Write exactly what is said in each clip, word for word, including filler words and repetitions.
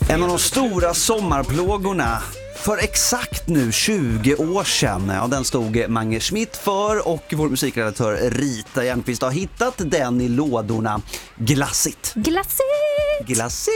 En av de stora sommarplågorna för exakt nu tjugo år sedan. Ja, den stod Mange Schmidt för och vår musikredaktör Rita Järnqvist har hittat den i lådorna. Glassigt. Glassigt! Glassigt!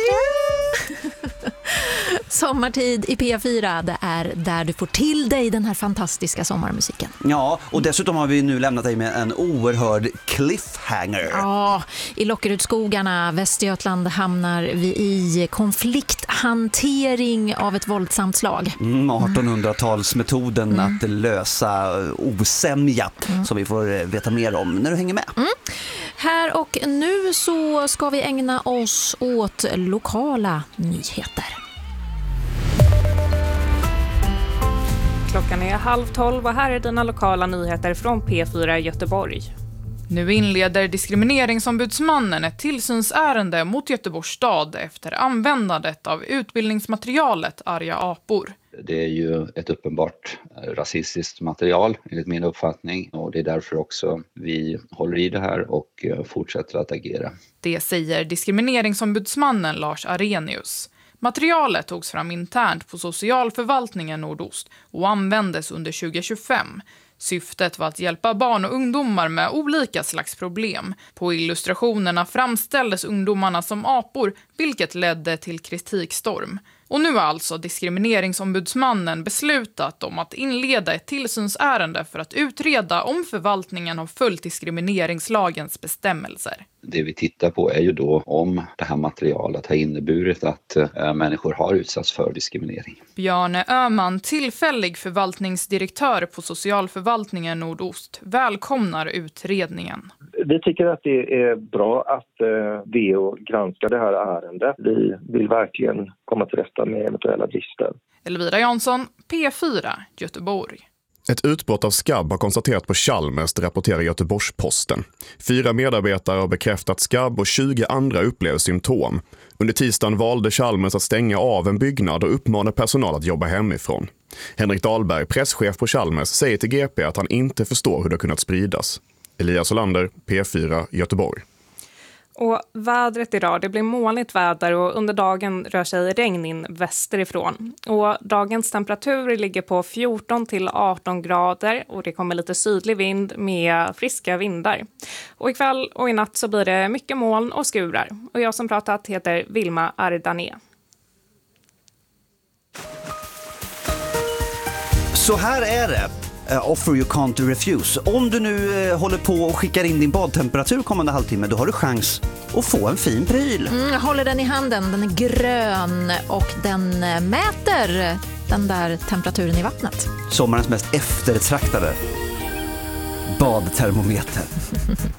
Sommartid i P fyra, det är där du får till dig den här fantastiska sommarmusiken. Ja, och dessutom har vi nu lämnat dig med en oerhörd cliffhanger. Ja, i Lockerudskogarna, Västergötland, hamnar vi i konflikthantering av ett våldsamt slag. Mm, artonhundratalsmetoden mm. att lösa osämja mm. som vi får veta mer om när du hänger med. Mm. Här och nu så ska vi ägna oss åt lokala nyheter. Klockan är halv tolv och här är dina lokala nyheter från P fyra Göteborg. Nu inleder diskrimineringsombudsmannen ett tillsynsärende mot Göteborgs stad efter användandet av utbildningsmaterialet Arga apor. Det är ju ett uppenbart rasistiskt material enligt min uppfattning och det är därför också vi håller i det här och fortsätter att agera. Det säger diskrimineringsombudsmannen Lars Arrhenius. Materialet togs fram internt på socialförvaltningen Nordost och användes under tjugo tjugofem. Syftet var att hjälpa barn och ungdomar med olika slags problem. På illustrationerna framställdes ungdomarna som apor, vilket ledde till kritikstorm. Och nu har alltså diskrimineringsombudsmannen beslutat om att inleda ett tillsynsärende för att utreda om förvaltningen har följt diskrimineringslagens bestämmelser. Det vi tittar på är ju då om det här materialet har inneburit att äh, människor har utsatts för diskriminering. Bjarne Öhman, tillfällig förvaltningsdirektör på socialförvaltningen Nordost, välkomnar utredningen. Vi tycker att det är bra att eh, V O granskar det här ärendet. Vi vill verkligen komma till rätta med eventuella brister. Elvira Jansson, P fyra, Göteborg. Ett utbrott av skabb har konstaterat på Chalmers, rapporterar Göteborgs-Posten. Fyra medarbetare har bekräftat skabb och tjugo andra upplever symptom. Under tisdagen valde Chalmers att stänga av en byggnad och uppmanade personal att jobba hemifrån. Henrik Dahlberg, presschef på Chalmers, säger till G P att han inte förstår hur det har kunnat spridas. Elias Olander, P fyra, Göteborg. Och vädret idag, det blir molnigt väder och under dagen rör sig regn in västerifrån. Och dagens temperatur ligger på fjorton till arton grader och det kommer lite sydlig vind med friska vindar. Och ikväll och i natt så blir det mycket moln och skurar. Och jag som pratat heter Vilma Ardané. Så här är det. Uh, offer you can't refuse. Om du nu uh, håller på och skickar in din badtemperatur kommande halvtimme, då har du chans att få en fin pryl. Mm, jag håller den i handen, den är grön och den mäter den där temperaturen i vattnet. Sommarens mest eftertraktade badtermometer.